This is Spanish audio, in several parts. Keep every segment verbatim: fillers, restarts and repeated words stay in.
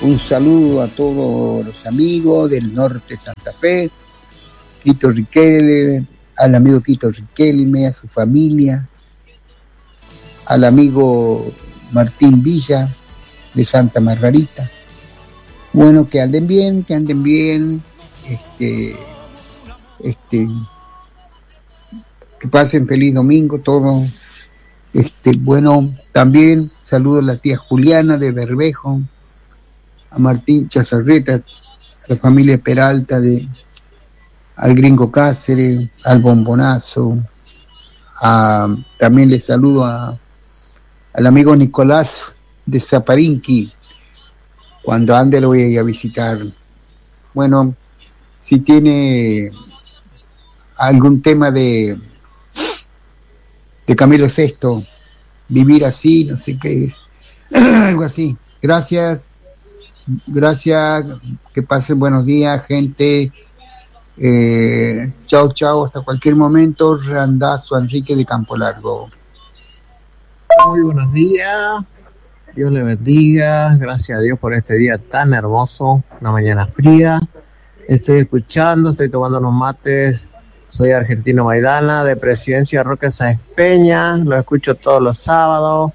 Un saludo a todos los amigos del norte de Santa Fe, Quito Riquelme, al amigo Quito Riquelme, a su familia, al amigo Martín Villa de Santa Margarita. Bueno, que anden bien, que anden bien, este, este, que pasen feliz domingo todos. Este, bueno, también saludo a la tía Juliana de Bermejo, a Martín Chazarreta, a la familia Peralta, de, al Gringo Cáceres, al Bombonazo, a, también le saludo a, al amigo Nicolás de Zaparinqui. Cuando ande lo voy a ir a visitar. Bueno, si tiene algún tema de de Camilo Sesto, vivir así, no sé qué es, algo así. Gracias, gracias, que pasen buenos días, gente. Eh, chao, chao, hasta cualquier momento. Randazo Enrique de Campo Largo. Muy buenos días, Dios le bendiga, gracias a Dios por este día tan hermoso, una mañana fría. Estoy escuchando, estoy tomando unos mates. Soy Argentino Maidana, de Presidencia Roque Sáenz Peña, lo escucho todos los sábados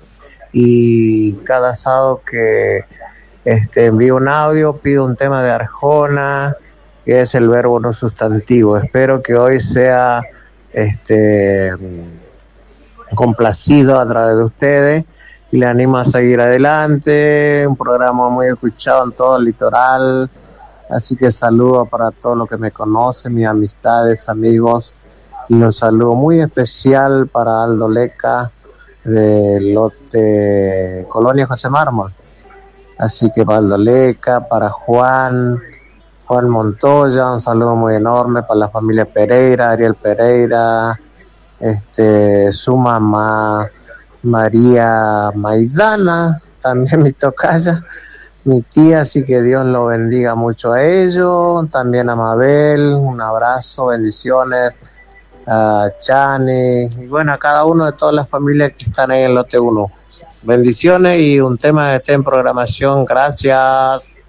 y cada sábado que este, envío un audio pido un tema de Arjona, que es el verbo no sustantivo. Espero que hoy sea este, complacido a través de ustedes y le animo a seguir adelante, un programa muy escuchado en todo el litoral. Así que saludo para todos los que me conocen, mis amistades, amigos, y un saludo muy especial para Aldo Leca de lote Colonia José Mármol. Así que para Aldo Leca, para Juan, Juan Montoya, un saludo muy enorme para la familia Pereira, Ariel Pereira, este, su mamá María Maidana, también mi tocaya, mi tía, así que Dios lo bendiga mucho a ellos, también a Mabel, un abrazo, bendiciones, a Chani, y bueno, a cada uno de todas las familias que están ahí en lote uno. Bendiciones y un tema que esté en programación, gracias.